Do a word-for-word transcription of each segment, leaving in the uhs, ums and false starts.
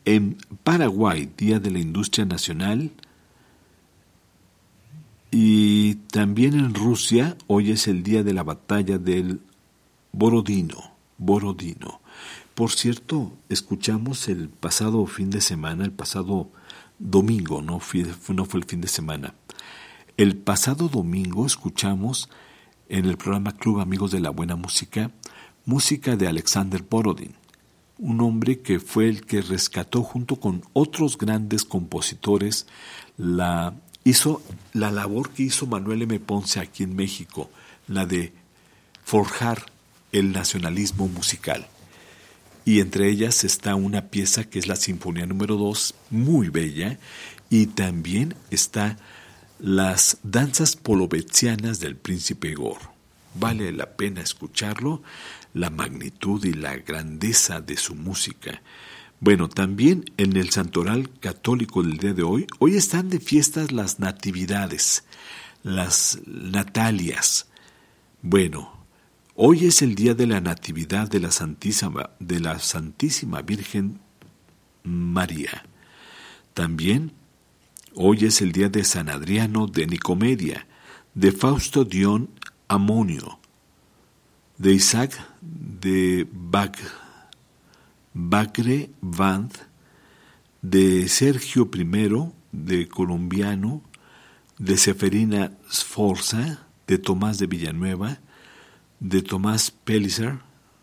en Paraguay, Día de la Industria Nacional. Y también en Rusia, hoy es el día de la batalla del Borodino. Borodino. Por cierto, escuchamos el pasado fin de semana, el pasado domingo, no fue, no fue el fin de semana. El pasado domingo escuchamos en el programa Club Amigos de la Buena Música, música de Alexander Borodin, un hombre que fue el que rescató junto con otros grandes compositores, la, hizo la labor que hizo Manuel M. Ponce aquí en México, la de forjar el nacionalismo musical. Y entre ellas está una pieza que es la Sinfonía número dos, muy bella, y también está las danzas polovetzianas del Príncipe Igor. Vale la pena escucharlo, la magnitud y la grandeza de su música. Bueno, también en el Santoral Católico del día de hoy, hoy están de fiestas las natividades, las natalias. Bueno, hoy es el día de la Natividad de la Santísima, de la Santísima Virgen María. También hoy es el día de San Adriano de Nicomedia, de Fausto Dion Amonio, de Isaac de Bag, Bagre Vand, de Sergio I de Colombiano, de Seferina Sforza, de Tomás de Villanueva, de Tomás Pellicer,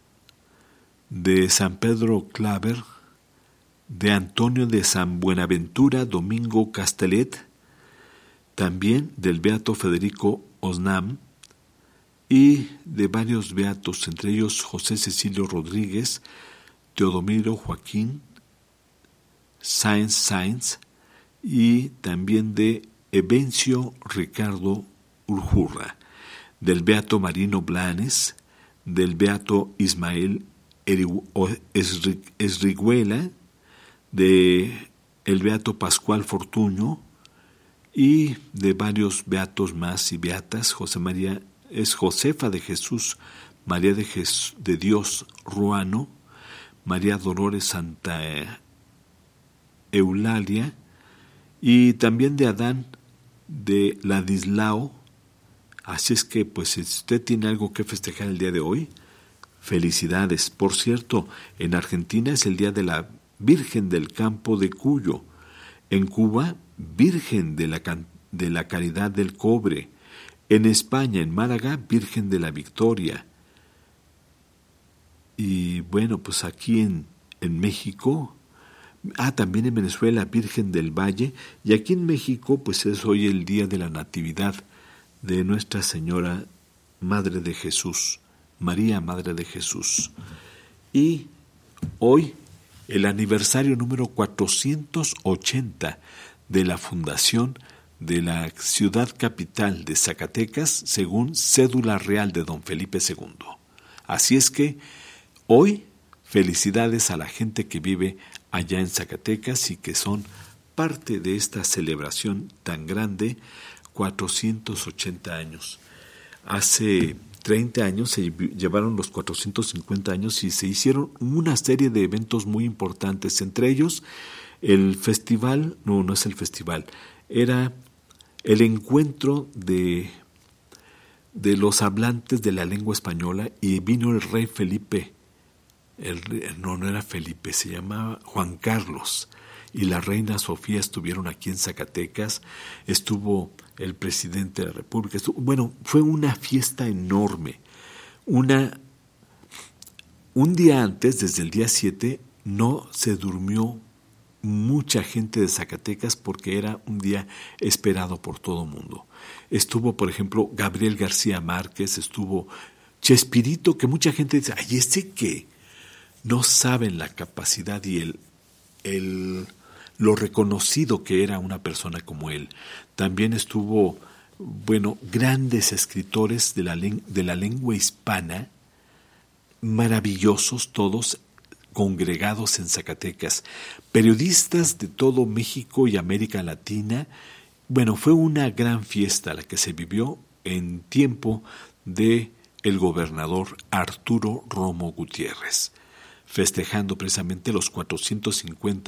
de San Pedro Claver, de Antonio de San Buenaventura Domingo Castellet, también del beato Federico Osnam, y de varios beatos, entre ellos José Cecilio Rodríguez, Teodomiro Joaquín Sáenz Sáenz, y también de Evencio Ricardo Urjurra, del beato Marino Blanes, del beato Ismael Esriguela, de el beato Pascual Fortuño, y de varios beatos más y beatas. José María es Josefa de Jesús, María de, Jes, de Dios Ruano, María Dolores Santa Eulalia, y también de Adán de Ladislao. Así es que, pues, si usted tiene algo que festejar el día de hoy, felicidades. Por cierto, en Argentina es el día de la Virgen del Campo de Cuyo. En Cuba, Virgen de la, de la Caridad del Cobre. En España, en Málaga, Virgen de la Victoria. Y bueno, pues aquí en, en México, ah, también en Venezuela, Virgen del Valle. Y aquí en México, pues es hoy el día de la Natividad de Nuestra Señora, Madre de Jesús, María, Madre de Jesús. Y hoy, el aniversario número cuatrocientos ochenta de la fundación de la ciudad capital de Zacatecas, según cédula real de don Felipe segundo. Así es que, hoy, felicidades a la gente que vive allá en Zacatecas y que son parte de esta celebración tan grande, cuatrocientos ochenta años. Hace treinta años se llevaron los cuatrocientos cincuenta años y se hicieron una serie de eventos muy importantes, entre ellos el festival, no, no es el festival, era el encuentro de, de los hablantes de la lengua española, y vino el rey Felipe, el, no, no era Felipe, se llamaba Juan Carlos, y la reina Sofía estuvieron aquí en Zacatecas, estuvo el presidente de la República, estuvo, bueno, fue una fiesta enorme. Una, un día antes, desde el día siete, no se durmió mucha gente de Zacatecas porque era un día esperado por todo el mundo. Estuvo, por ejemplo, Gabriel García Márquez, estuvo Chespirito, que mucha gente dice, ay, ¿ese qué? No saben la capacidad y el, el lo reconocido que era una persona como él. También estuvo, bueno, grandes escritores de la, de la lengua hispana, maravillosos todos, congregados en Zacatecas, periodistas de todo México y América Latina. Bueno, fue una gran fiesta la que se vivió en tiempo de el gobernador Arturo Romo Gutiérrez, festejando precisamente los cuatrocientos cincuenta